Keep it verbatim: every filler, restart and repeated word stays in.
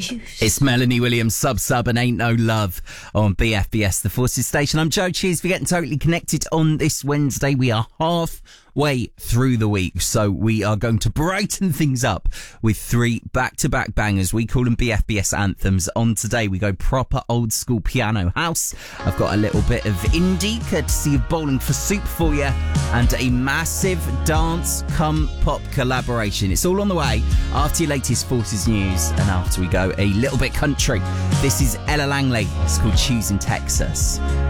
choose. It's Melanie Williams, Sub Sub and Ain't No Love on B F B S, the Forces Station. I'm Joe. Cheers for getting totally connected on this Wednesday. We are halfway through the week, so we are going to brighten things up with three back-to-back bangers. We call them B F B S anthems. On today, we go proper old-school piano house. I've got a little bit of indie, courtesy of Bowling for Soup for you, and a massive dance come pop collaboration. It's all on the way after your latest Forces news, and after we go a little bit country. This is Ella Langley. It's called Choosing Texas.